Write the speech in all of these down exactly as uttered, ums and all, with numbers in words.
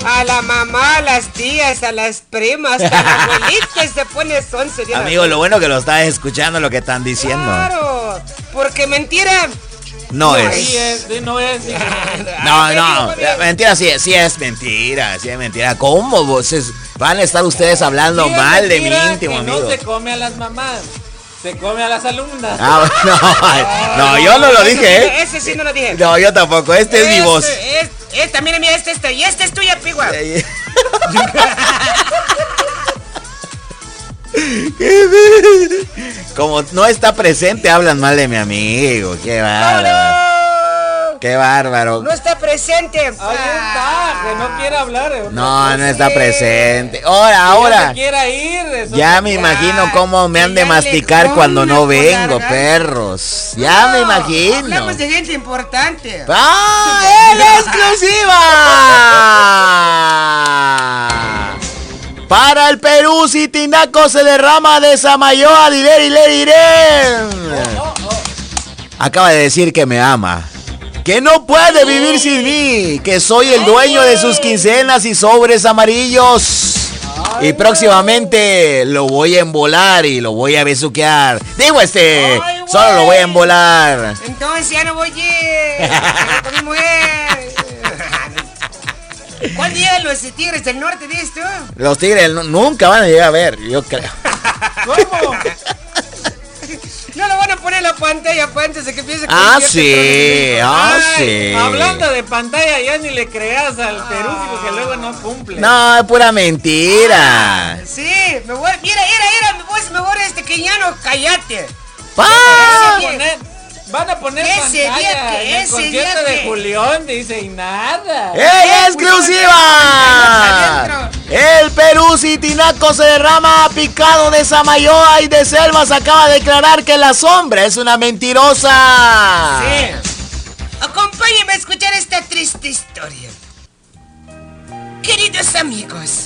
A la mamá, a las tías, a las primas, a la abuelita se pone sonce. Amigo, lo bueno que lo estás escuchando lo que están diciendo. Claro, porque mentira... No, no es. Sí es, sí, no es. Sí. No, no, mentira, sí, sí es mentira, sí es mentira. ¿Cómo vos es, van a estar ustedes hablando Sí, mal de mi íntimo, que amigo? No se come a las mamás, se come a las alumnas. Ah, no, no, yo no lo dije, ¿eh? Ese sí no lo dije. No, yo tampoco, este es mi voz. Es, esta, mira, mira, esta, esta, y esta es tuya, pigua. Como no está presente, hablan mal de mi amigo. Qué bárbaro. Qué bárbaro. No está presente. Ahí está, que no quiere hablar. No, no está presente. Ahora, ahora. Que quiera ir. Ya me imagino cómo me han de masticar cuando no vengo, perros. Ya me imagino. Hablamos de gente importante. ¡Ah! ¡En exclusiva! Para el Perú, si Tinaco se derrama de Samayoa, diré, diré, diré. Acaba de decir que me ama. Que no puede vivir sin mí. Que soy el dueño de sus quincenas y sobres amarillos. Y próximamente lo voy a embolar y lo voy a besuquear. Digo este, solo lo voy a embolar. Entonces ya no voy a ir. Con mi mujer. ¿Cuál día los tigres del norte de esto? Los tigres no, nunca van a llegar a ver, yo creo. ¿Cómo? No lo van a poner en la pantalla pues, antes de que empiece. Ah, sí, ah, Ay, sí. Hablando de pantalla, ya ni le creas al Perú, porque luego no cumple. No, es pura mentira. Ah, sí, me voy, mira, mira, mira, me voy, mejor este queñano, cállate. ¡Pa! Van a poner, van a poner Ese pantalla día que- en el ese concierto día de que- Julián, dice, y nada. ¡Ey, exclusiva! El Perú, si Tinaco se derrama picado de Samayoa y de Selvas, acaba de declarar que la sombra es una mentirosa. Sí. Acompáñenme a escuchar esta triste historia. Queridos amigos,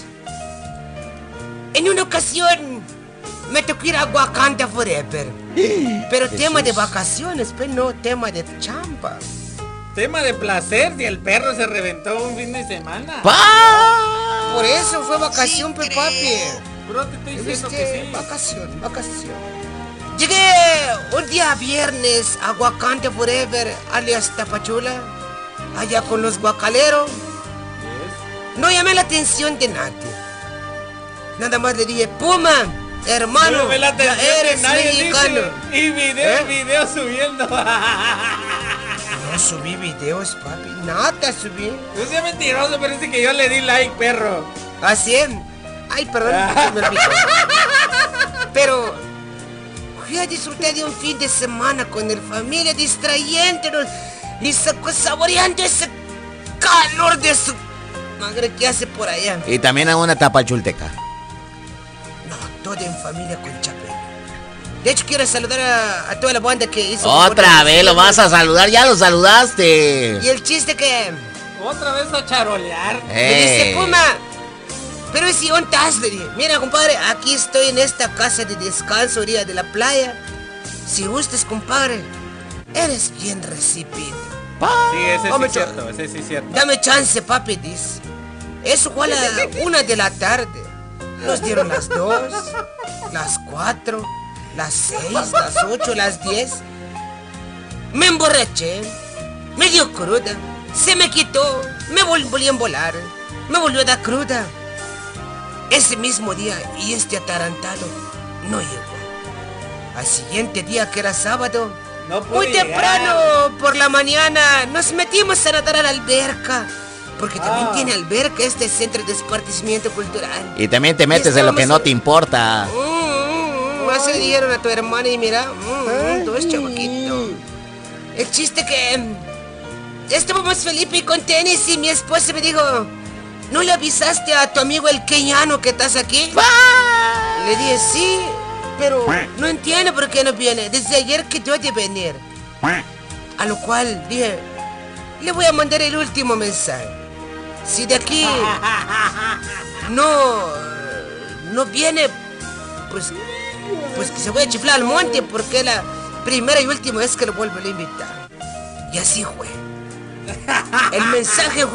en una ocasión me tocó ir a Wakanda Forever. Pero tema de vacaciones, pero no tema de chamba. Tema de placer, si el perro se reventó un fin de semana. ¡Pa! Por eso fue vacación, pe papi. Bro, te estoy diciendo ¿Viste? que sí. Vacación, vacación. Llegué un día viernes a Wakanda Forever, alias Tapachula, allá con los guacaleros. No llamé la atención de nadie. Nada más le dije, Puma, hermano, No me la ya atención de eres nadie, mexicano. dice. Y video, ¿Eh? video subiendo. No subí videos, papi, nada subí. No sea mentiroso, pero dice que yo le di like, perro. Así es. Ay, perdón, se me olvidó. Pero fui a disfrutar de un fin de semana con el familia, distrayéndonos y saco- saboreando ese calor de su madre que hace por allá. Y también a una tapachulteca. No, todo en familia con chapela. De hecho, quiero saludar a, a toda la banda que hizo. Otra vez lo vas a saludar, ya lo saludaste. Y el chiste que Otra vez a charolear. me dice, Eh. Puma, pero si un tas, le dije, mira, compadre, aquí estoy en esta casa de descanso, orilla de la playa. Si gustes, compadre, eres bien recibido. Sí, ese Hombre, sí es cierto, ese sí es cierto. Dame chance, papi, dice. Eso fue a la una de la tarde. Nos dieron las dos, las cuatro, las seis, las ocho, las diez. Me emborraché, me dio cruda, se me quitó, me vol- volví a embolar, me volvió a dar cruda. Ese mismo día, y este atarantado no llegó. Al siguiente día, que era sábado, No pude muy llegar. temprano por la mañana, nos metimos a nadar a la alberca. Porque también Ah. tiene alberca este centro de esparcimiento cultural. Y también te metes en lo que no te importa. Mm, mm, mm, así le dijeron a tu hermana y mira, mm, mm, tú es chamaquito. El chiste que mm, estábamos Felipe y con tenis y mi esposa me dijo, ¿no le avisaste a tu amigo el queñano que estás aquí? Le dije, sí, pero no entiendo por qué no viene. Desde ayer quedó de venir. A lo cual dije, le voy a mandar el último mensaje. Si de aquí no no viene, pues pues que se voy a chiflar al monte, porque es la primera y última vez que lo vuelvo a invitar. Y así fue. El mensaje fue